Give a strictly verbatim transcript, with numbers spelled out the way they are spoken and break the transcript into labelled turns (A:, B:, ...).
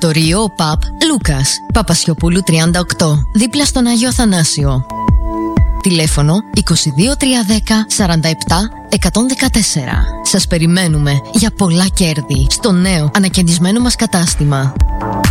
A: Εστιατορείο ΠΑΠ Λούκας, Παπασιοπούλου τριάντα οκτώ, δίπλα στον Άγιο Αθανάσιο. Τηλέφωνο είκοσι δύο τριακόσια δέκα σαράντα επτά εκατόν δεκατέσσερα. Σας περιμένουμε για πολλά κέρδη στο νέο ανακαινισμένο μας κατάστημα.